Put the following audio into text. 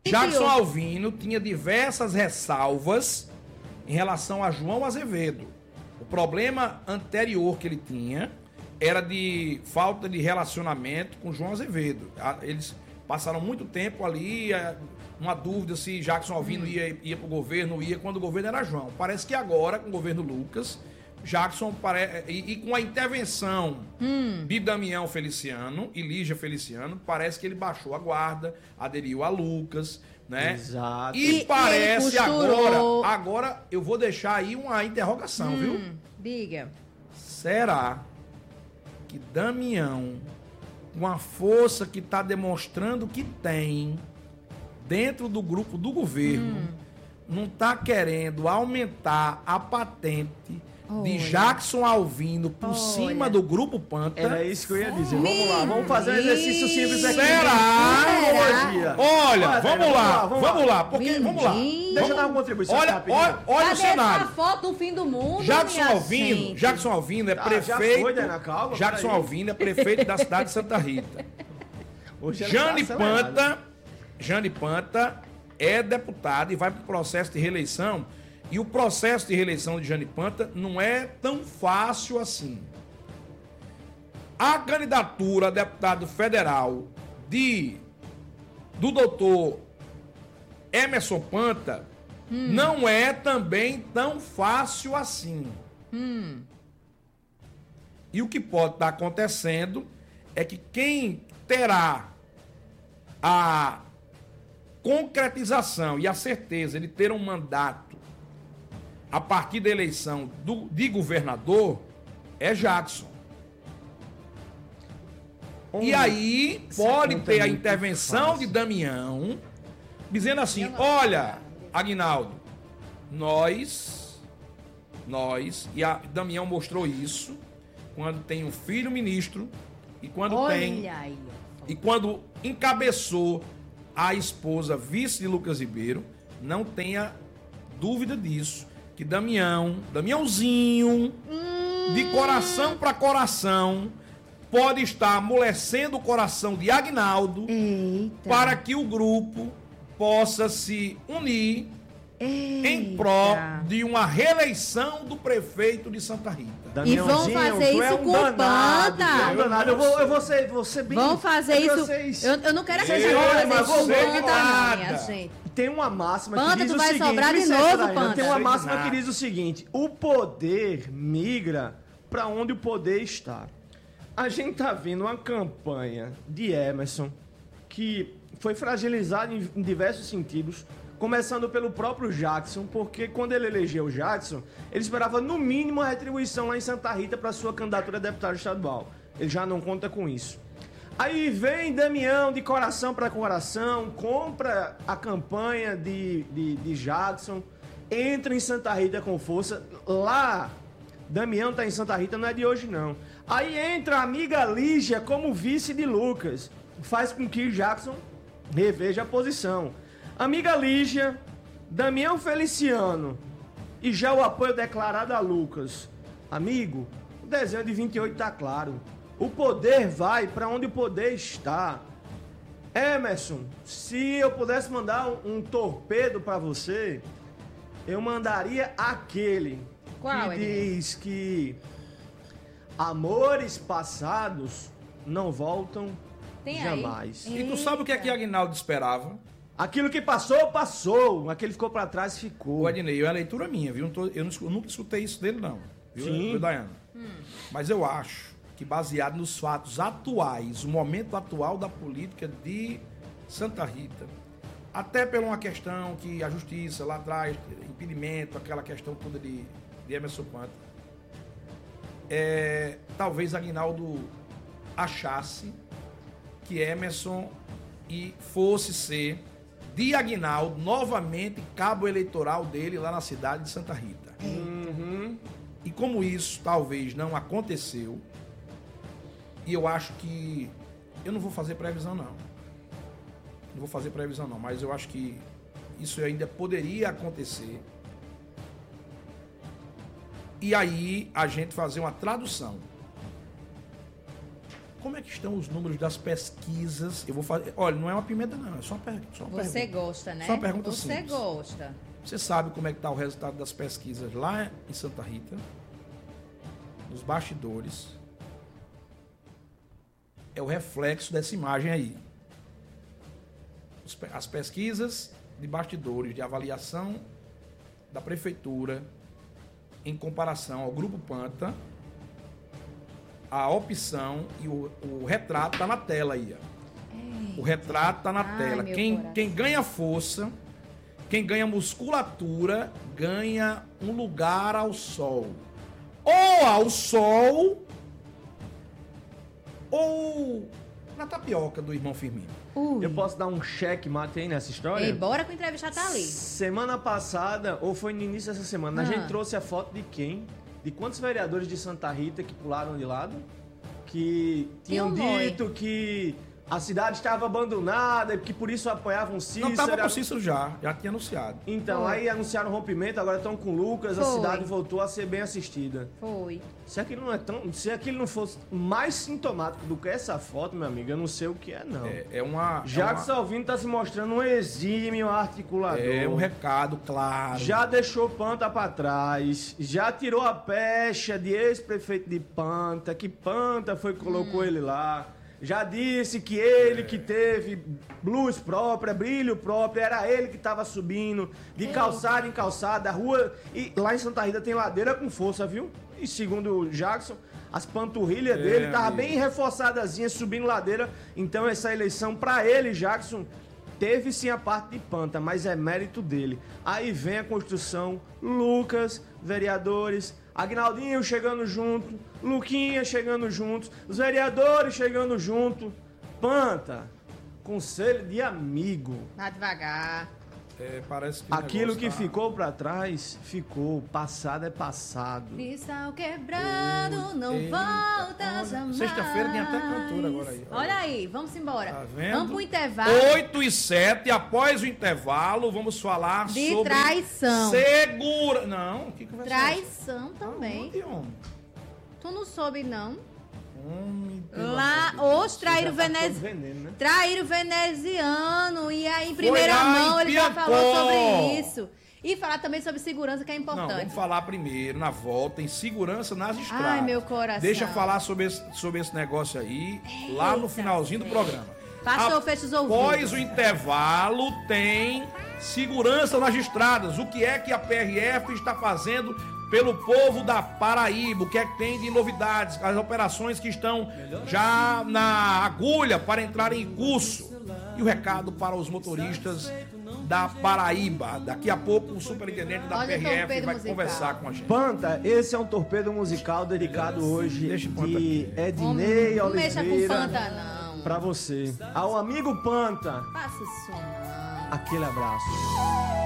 Jackson Alvino tinha diversas ressalvas em relação a João Azevedo. O problema anterior que ele tinha era de falta de relacionamento com João Azevedo. Eles passaram muito tempo ali, uma dúvida se Jackson Alvino ia para o governo, ia quando o governo era João. Parece que agora, com o governo Lucas, Jackson e com a intervenção de Damião Feliciano e Lígia Feliciano, parece que ele baixou a guarda, aderiu a Lucas, né? Exato. E parece agora eu vou deixar aí uma interrogação, viu? Diga. Será que Damião, com a força que está demonstrando que tem dentro do grupo do governo, não está querendo aumentar a patente de Jackson Alvino por cima do Grupo Panta? Era isso que eu ia dizer. Vamos lá, vamos fazer um exercício simples aqui. Será? Olha, vamos lá, porque vamos lá. Deixa eu dar uma contribuição. Olha o cenário. Essa foto do fim do mundo, Jackson Alvino é prefeito. Já foi, Ana, calma, Jackson Alvino é prefeito da cidade de Santa Rita. Jane Panta é deputado e vai para o processo de reeleição. E o processo de reeleição de Jane Panta não é tão fácil assim. A candidatura a deputado federal do doutor Emerson Panta não é também tão fácil assim. E o que pode estar acontecendo é que quem terá a concretização e a certeza de ter um mandato a partir da eleição de governador é Jackson. E aí pode ter a intervenção de Damião dizendo assim, olha, Aguinaldo, nós, e a Damião mostrou isso quando tem um filho ministro e quando quando encabeçou a esposa vice de Lucas Ribeiro, não tenha dúvida disso, que Damiãozinho, de coração para coração, pode estar amolecendo o coração de Aguinaldo para que o grupo possa se unir em prol de uma reeleição do prefeito de Santa Rita. E vão fazer isso com o Panta. Eu vou ser bem... Vão fazer isso... Eu não quero acreditar que vão fazer isso com o Panta, não, minha gente. Tem uma máxima Panta, que diz tu o seguinte... vai sobrar de novo, Panta. Tem uma máxima que diz o seguinte: o poder migra para onde o poder está. A gente tá vendo uma campanha de Emerson que foi fragilizada em diversos sentidos, começando pelo próprio Jackson, porque quando ele elegeu o Jackson, ele esperava no mínimo a retribuição lá em Santa Rita para sua candidatura a deputado estadual. Ele já não conta com isso. Aí vem Damião de coração para coração, compra a campanha de Jackson, entra em Santa Rita com força. Lá, Damião tá em Santa Rita, não é de hoje não. Aí entra a amiga Lígia como vice de Lucas, faz com que Jackson reveja a posição. Amiga Lígia, Damião Feliciano e já o apoio declarado a Lucas. Amigo, o desenho de 28 tá claro. O poder vai para onde o poder está. Emerson, se eu pudesse mandar um torpedo para você, eu mandaria aquele Qual, que diz que amores passados não voltam jamais. E tu sabe o que é que Aguinaldo esperava? Aquilo que passou, passou. Aquele que ficou para trás, ficou. O Ednei, é a leitura minha, viu? Eu nunca escutei isso dele, não. Viu, Daiane? Mas eu acho que, baseado nos fatos atuais, o momento atual da política de Santa Rita, até por uma questão que a justiça lá atrás, impedimento, aquela questão toda de Emerson Panta, talvez Aguinaldo achasse que Emerson fosse ser de Aguinaldo novamente cabo eleitoral dele lá na cidade de Santa Rita. E como isso talvez não aconteceu, e eu acho que eu não vou fazer previsão não, mas eu acho que isso ainda poderia acontecer. E aí a gente fazer uma tradução. Como é que estão os números das pesquisas? Eu vou fazer. Olha, não é uma pimenta, não. É só uma pergunta. Você gosta, né? Só uma pergunta Você simples. gosta. Você sabe como é que está o resultado das pesquisas lá em Santa Rita? Nos bastidores. É o reflexo dessa imagem aí. As pesquisas de bastidores de avaliação da prefeitura em comparação ao Grupo Panta, a opção e o retrato está na tela aí. Ó. O retrato está na tela. Quem ganha força, quem ganha musculatura, ganha um lugar ao sol. Ou ao sol, ou na tapioca do irmão Firmino. Eu posso dar um cheque-mate aí nessa história? Ei, bora que o entrevistado tá ali. Semana passada, ou foi no início dessa semana, a gente trouxe a foto de quem? De quantos vereadores de Santa Rita que pularam de lado? Que tinham dito que a cidade estava abandonada e que por isso apoiavam Cícero. Não estava com o Cícero já tinha anunciado. Então, aí anunciaram o rompimento, agora estão com o Lucas, a cidade voltou a ser bem assistida. Foi. Se aquilo não fosse mais sintomático do que essa foto, meu amigo, eu não sei o que é, não. Jacques Salvino tá se mostrando um exímio articulador. É um recado claro. Já deixou Panta pra trás, já tirou a pecha de ex-prefeito de Panta, que Panta foi que colocou ele lá. Já disse que ele que teve luz própria, brilho próprio, era ele que estava subindo de calçada em calçada, a rua. E lá em Santa Rita tem ladeira com força, viu? E segundo o Jackson, as panturrilhas dele estavam bem reforçadazinhas, subindo ladeira. Então essa eleição, para ele, Jackson, teve sim a parte de Panta, mas é mérito dele. Aí vem a construção, Lucas, vereadores, Agnaldinho chegando junto, Luquinha chegando juntos, os vereadores chegando junto. Panta, conselho de amigo. Vá devagar. Parece que aquilo que ficou pra trás, ficou. Passado é passado. Cristal quebrado, não voltas a mais. Sexta-feira tem até cantora agora aí. Olha aí, vamos embora. Tá vendo? Vamos pro intervalo. 8h07, após o intervalo, vamos falar de sobre... traição. Segura... Não, o que vai ser? Traição também. Homem? Tu não soube, não? Lá, os traíram né? Traíram o veneziano. E aí, em primeira mão, ele já falou sobre isso. E falar também sobre segurança, que é importante. Não, vamos falar primeiro, na volta, em segurança nas estradas. Ai, meu coração. Deixa eu falar sobre esse negócio aí, lá no finalzinho do programa. Pastor, fecha os ouvidos. Após o intervalo, tem segurança nas estradas. O que é que a PRF está fazendo pelo povo da Paraíba? O que é que tem de novidades? As operações que estão já na agulha para entrar em curso. E o recado para os motoristas da Paraíba. Daqui a pouco o superintendente da PRF vai conversar com a gente. Panta, esse é um torpedo musical dedicado hoje de Ednei Oliveira. Não mexa com Panta, não. Pra você. Ao amigo Panta. Faça isso não. Aquele abraço.